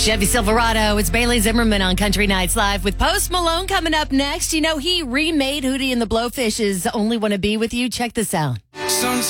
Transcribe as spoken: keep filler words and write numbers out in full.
Chevy Silverado. It's Bailey Zimmerman on Country Nights Live with Post Malone coming up next. You know, he remade Hootie and the Blowfish's Only Wanna Be With You. Check this out. Sometimes